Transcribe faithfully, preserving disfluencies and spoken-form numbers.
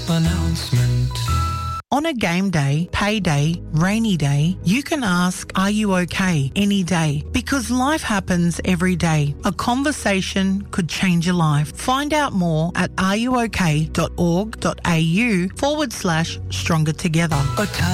announcement. On a game day, payday, rainy day, you can ask, are you okay, any day? Because life happens every day. A conversation could change your life. Find out more at areyouok.org.au forward slash stronger together. A